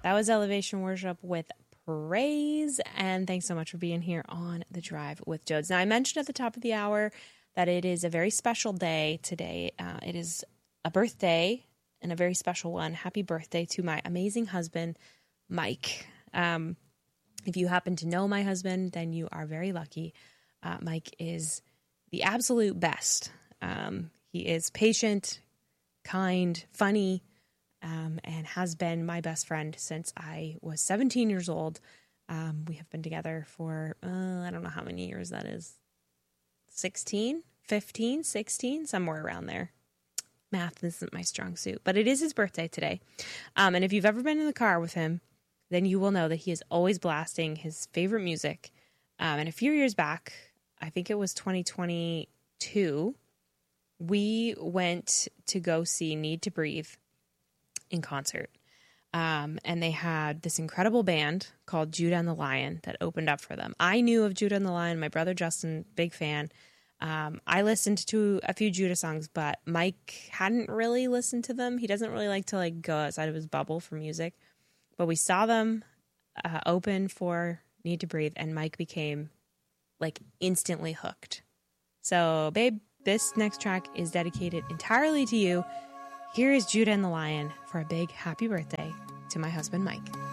That was Elevation Worship with Praise. And thanks so much for being here on The Drive with Jodes. Now, I mentioned at the top of the hour that it is a very special day today. It is a birthday and a very special one. Happy birthday to my amazing husband, Mike. If you happen to know my husband, then you are very lucky. Mike is the absolute best. He is patient, kind, funny, and has been my best friend since I was 17 years old. We have been together for, I don't know how many years that is. 16, 15, 16, somewhere around there. Math isn't my strong suit, but it is his birthday today. And if you've ever been in the car with him, then you will know that he is always blasting his favorite music. And a few years back, I think it was 2022, we went to go see Need to Breathe in concert. And they had this incredible band called Judah and the Lion that opened up for them. I knew of Judah and the Lion. My brother Justin, big fan. I listened to a few Judah songs, but Mike hadn't really listened to them. He doesn't really like to go outside of his bubble for music. But we saw them open for Need to Breathe, and Mike became instantly hooked. So, babe, this next track is dedicated entirely to you. Here is Judah and the Lion for a big happy birthday to my husband, Mike.